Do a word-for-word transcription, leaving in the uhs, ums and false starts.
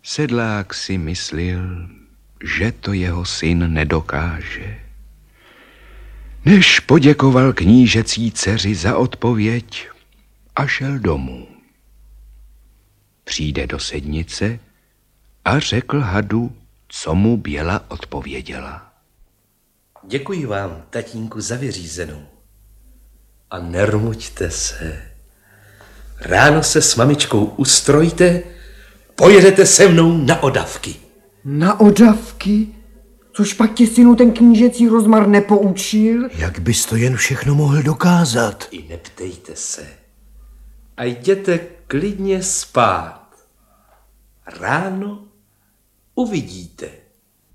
Sedlák si myslil, že to jeho syn nedokáže. Než poděkoval knížecí dceři za odpověď a šel domů. Přijde do sednice a řekl hadu, co mu Běla odpověděla. Děkuji vám, tatínku, za vyřízenou. A nermuďte se. Ráno se s mamičkou ustrojte, pojedete se mnou na odavky. Na odavky? Což pak tě, synu, ten knížecí rozmar nepoučil? Jak bys to jen všechno mohl dokázat? I neptejte se. A jděte klidně spát. Ráno uvidíte.